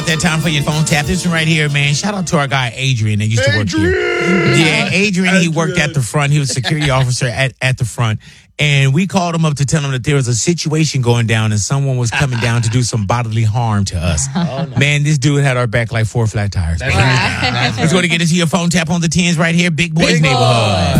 That time for your phone tap. This one right here, man. Shout out to our guy Adrian that used to work here. Yeah, Adrian. He worked at the front. He was a security officer at the front. And we called him up to tell him that there was a situation going down and someone was coming down to do some bodily harm to us. Oh, no. Man, this dude had our back like 4 flat tires. Let's go to get into your phone tap on the 10s right here. Big Boys Neighborhood.